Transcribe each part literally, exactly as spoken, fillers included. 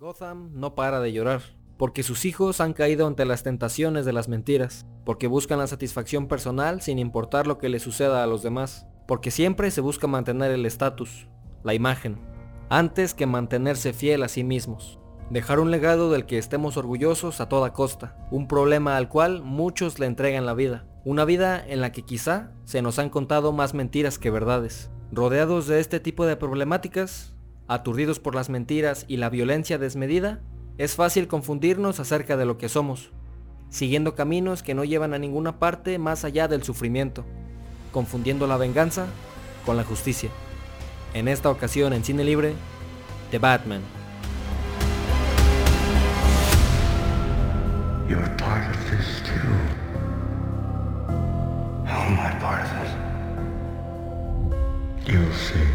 Gotham no para de llorar, porque sus hijos han caído ante las tentaciones de las mentiras, porque buscan la satisfacción personal sin importar lo que le suceda a los demás, porque siempre se busca mantener el estatus, la imagen, antes que mantenerse fiel a sí mismos. Dejar un legado del que estemos orgullosos a toda costa, un problema al cual muchos le entregan la vida, una vida en la que quizá se nos han contado más mentiras que verdades. Rodeados de este tipo de problemáticas, aturdidos por las mentiras y la violencia desmedida, es fácil confundirnos acerca de lo que somos, siguiendo caminos que no llevan a ninguna parte más allá del sufrimiento, confundiendo la venganza con la justicia. En esta ocasión en Cine Libre, The Batman. You're part of this too. How am I part of it? You'll see.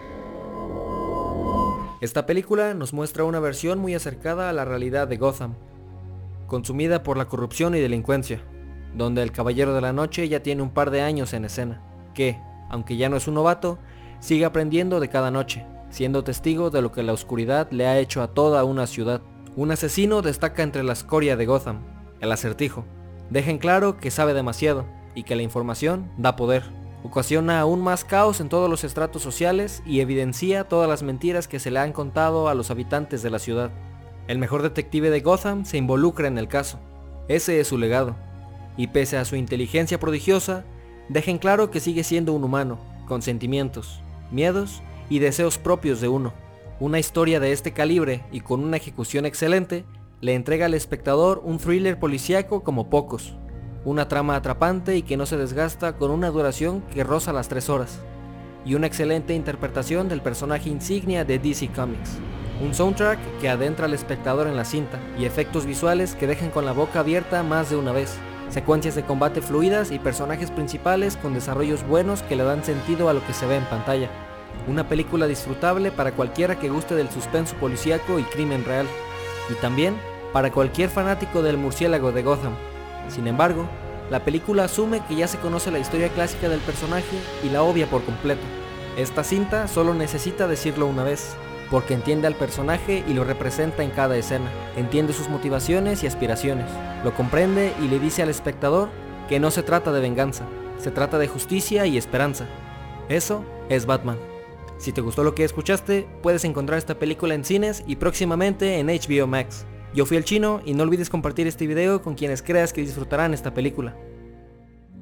Esta película nos muestra una versión muy acercada a la realidad de Gotham, consumida por la corrupción y delincuencia, donde el Caballero de la Noche ya tiene un par de años en escena, que, aunque ya no es un novato, sigue aprendiendo de cada noche, siendo testigo de lo que la oscuridad le ha hecho a toda una ciudad. Un asesino destaca entre la escoria de Gotham, el Acertijo. Deja en claro que sabe demasiado, y que la información da poder. Ocasiona aún más caos en todos los estratos sociales y evidencia todas las mentiras que se le han contado a los habitantes de la ciudad. El mejor detective de Gotham se involucra en el caso. Ese es su legado. Y pese a su inteligencia prodigiosa, deja en claro que sigue siendo un humano, con sentimientos, miedos y deseos propios de uno. Una historia de este calibre y con una ejecución excelente, le entrega al espectador un thriller policíaco como pocos. Una trama atrapante y que no se desgasta con una duración que roza las tres horas. Y una excelente interpretación del personaje insignia de D C Comics. Un soundtrack que adentra al espectador en la cinta y efectos visuales que dejan con la boca abierta más de una vez. Secuencias de combate fluidas y personajes principales con desarrollos buenos que le dan sentido a lo que se ve en pantalla. Una película disfrutable para cualquiera que guste del suspenso policíaco y crimen real. Y también para cualquier fanático del murciélago de Gotham. Sin embargo, la película asume que ya se conoce la historia clásica del personaje y la obvia por completo. Esta cinta solo necesita decirlo una vez, porque entiende al personaje y lo representa en cada escena, entiende sus motivaciones y aspiraciones, lo comprende y le dice al espectador que no se trata de venganza, se trata de justicia y esperanza. Eso es Batman. Si te gustó lo que escuchaste, puedes encontrar esta película en cines y próximamente en H B O Max. Yo fui el Chino y no olvides compartir este video con quienes creas que disfrutarán esta película.